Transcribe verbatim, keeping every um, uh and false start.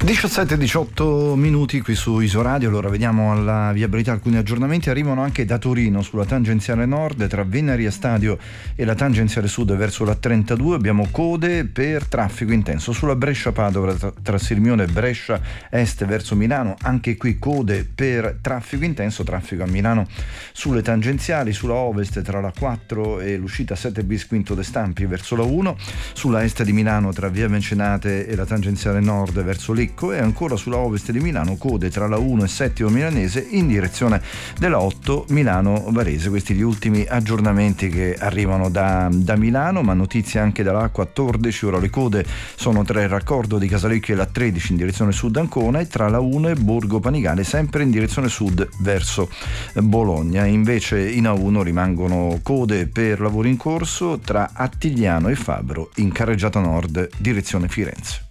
diciassette diciotto minuti qui su Isoradio. Allora vediamo alla viabilità alcuni aggiornamenti. Arrivano anche da Torino sulla tangenziale nord tra Venaria Stadio e la tangenziale sud verso la trentadue. Abbiamo code per traffico intenso sulla Brescia Padova tra, tra Sirmione e Brescia est verso Milano. Anche qui code per traffico intenso, traffico a Milano sulle tangenziali, sulla ovest tra la quattro e l'uscita sette bis Quinto de Stampi verso la uno, sulla est di Milano tra via Mecenate e la tangenziale nord verso Lecco, e ancora sulla ovest di Milano code tra la uno e Settimo Milanese in direzione della otto Milano Varese. Questi gli ultimi aggiornamenti che arrivano da, da Milano, ma notizie anche dalla A quattordici. Ora le code sono tra il raccordo di Casalecchio e la tredici in direzione sud Ancona e tra la uno e Borgo Panigale sempre in direzione sud verso Bologna. Invece in A uno rimangono code per lavori in corso tra Attigliano e Fabro in carreggiata nord direzione Firenze.